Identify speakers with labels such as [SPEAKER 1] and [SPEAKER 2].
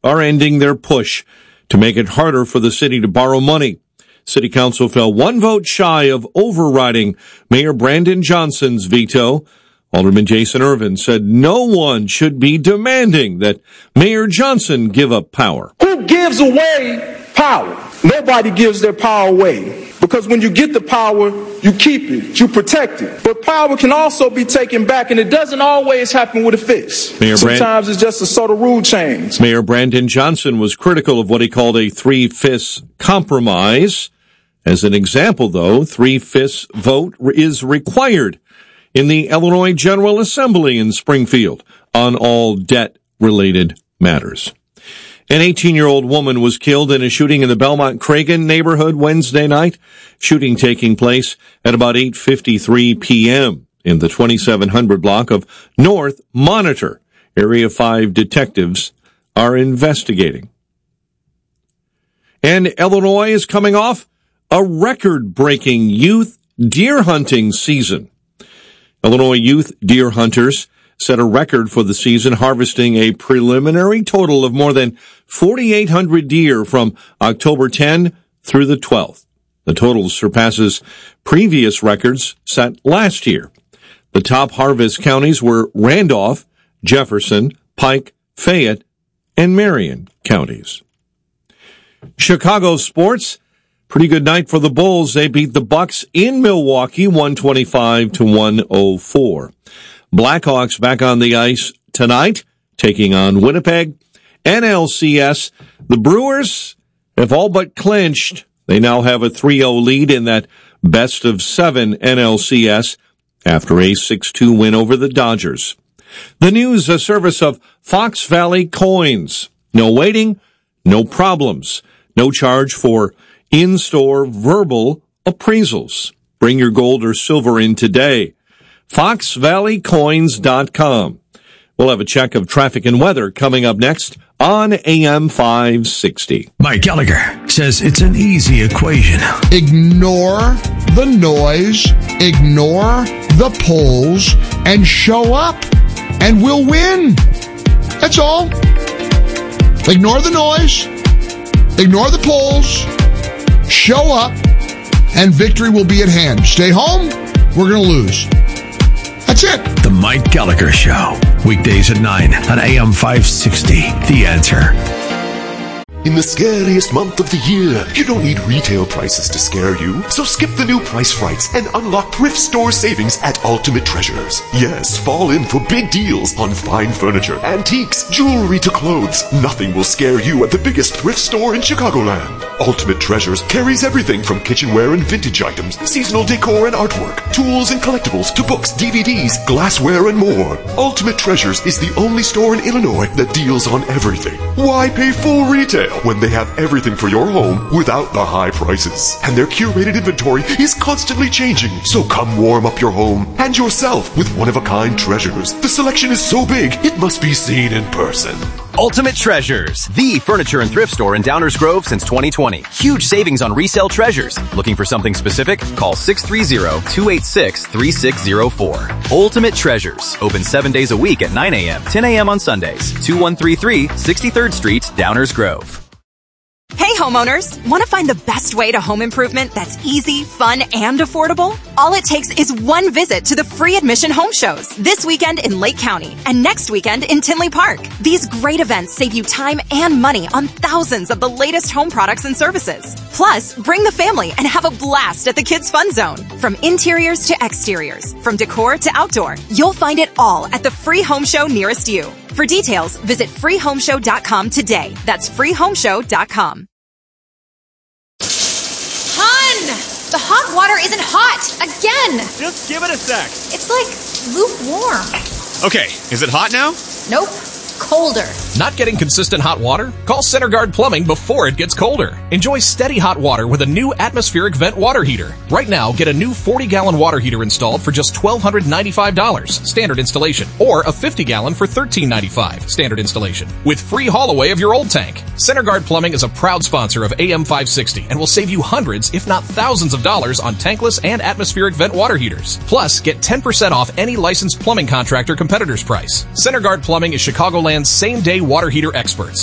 [SPEAKER 1] are ending their push to make it harder for the city to borrow money. City Council fell one vote shy of overriding Mayor Brandon Johnson's veto. Alderman Jason Irvin said no one should be demanding that Mayor Johnson give up power.
[SPEAKER 2] Who gives away power? Nobody gives their power away. Because when you get the power, you keep it, you protect it. But power can also be taken back, and it doesn't always happen with a fist. Sometimes it's just a sort of rule change.
[SPEAKER 1] Mayor Brandon Johnson was critical of what he called a three-fifths compromise. As an example, though, three-fifths vote is required in the Illinois General Assembly in Springfield on all debt-related matters. An 18-year-old woman was killed in a shooting in the Belmont-Cragen neighborhood Wednesday night, shooting taking place at about 8:53 p.m. in the 2700 block of North Monitor. Area 5 detectives are investigating. And Illinois is coming off a record-breaking youth deer hunting season. Illinois youth deer hunters set a record for the season, harvesting a preliminary total of more than 4,800 deer from October 10 through the 12th. The total surpasses previous records set last year. The top harvest counties were Randolph, Jefferson, Pike, Fayette, and Marion counties. Chicago sports. Pretty good night for the Bulls. They beat the Bucks in Milwaukee 125-104. Blackhawks back on the ice tonight, taking on Winnipeg. NLCS, the Brewers have all but clinched. They now have a 3-0 lead in that best-of-7 NLCS after a 6-2 win over the Dodgers. The news, a service of Fox Valley Coins. No waiting, no problems, no charge for in-store verbal appraisals. Bring your gold or silver in today. FoxValleyCoins.com. We'll have a check of traffic and weather coming up next on AM 560.
[SPEAKER 3] Mike Gallagher says it's an easy equation.
[SPEAKER 4] Ignore the noise, ignore the polls, and show up, and we'll win. That's all. Ignore the noise, ignore the polls, show up, and victory will be at hand. Stay home, we're going to lose. That's it.
[SPEAKER 3] The Mike Gallagher Show. Weekdays at 9 on AM 560. The Answer.
[SPEAKER 5] In the scariest month of the year, you don't need retail prices to scare you. So skip the new price frights and unlock thrift store savings at Ultimate Treasures. Yes, fall in for big deals on fine furniture, antiques, jewelry to clothes. Nothing will scare you at the biggest thrift store in Chicagoland. Ultimate Treasures carries everything from kitchenware and vintage items, seasonal decor and artwork, tools and collectibles, to books, DVDs, glassware, and more. Ultimate Treasures is the only store in Illinois that deals on everything. Why pay full retail when they have everything for your home without the high prices? And their curated inventory is constantly changing. So come warm up your home and yourself with one-of-a-kind treasures. The selection is so big, it must be seen in person.
[SPEAKER 6] Ultimate Treasures, the furniture and thrift store in Downers Grove since 2020. Huge savings on resale treasures. Looking for something specific? Call 630-286-3604. Ultimate Treasures, open 7 days a week at 9 a.m., 10 a.m. on Sundays. 2133 63rd Street, Downers Grove.
[SPEAKER 7] Hey homeowners, want to find the best way to home improvement that's easy, fun, and affordable? All it takes is one visit to the free admission home shows this weekend in Lake County and next weekend in Tinley Park. These great events save you time and money on thousands of the latest home products and services. Plus, bring the family and have a blast at the Kids Fun Zone. From interiors to exteriors, from decor to outdoor, you'll find it all at the free home show nearest you. For details, visit freehomeshow.com today. That's freehomeshow.com.
[SPEAKER 8] Hon! The hot water isn't hot! Again!
[SPEAKER 9] Just give it a sec.
[SPEAKER 8] It's like lukewarm.
[SPEAKER 9] Okay, is it hot now?
[SPEAKER 8] Nope. Colder.
[SPEAKER 10] Not getting consistent hot water? Call CenterGuard Plumbing before it gets colder. Enjoy steady hot water with a new atmospheric vent water heater. Right now, get a new 40-gallon water heater installed for just $1,295, standard installation, or a 50-gallon for $1,395, standard installation, with free haul away of your old tank. CenterGuard Plumbing is a proud sponsor of AM 560 and will save you hundreds, if not thousands of dollars on tankless and atmospheric vent water heaters. Plus, get 10% off any licensed plumbing contractor competitor's price. CenterGuard Plumbing is Chicagoland's same-day water heater experts.